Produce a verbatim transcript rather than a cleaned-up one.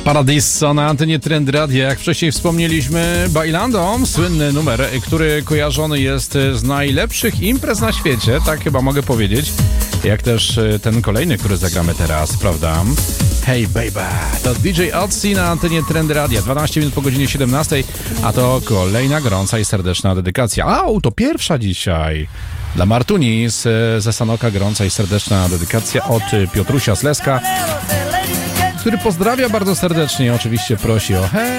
Paradiso na antenie Trend Radia. Jak wcześniej wspomnieliśmy, Bailando, słynny numer, który kojarzony jest z najlepszych imprez na świecie, tak chyba mogę powiedzieć. Jak też ten kolejny, który zagramy teraz, prawda? Hey baby, to D J Otzi na antenie Trend Radia. dwanaście minut po godzinie siedemnastej, a to kolejna gorąca i serdeczna dedykacja. Au, to pierwsza dzisiaj. Dla Martuni z, ze Sanoka gorąca i serdeczna dedykacja od Piotrusia Sleska, który pozdrawia bardzo serdecznie i oczywiście prosi o hej.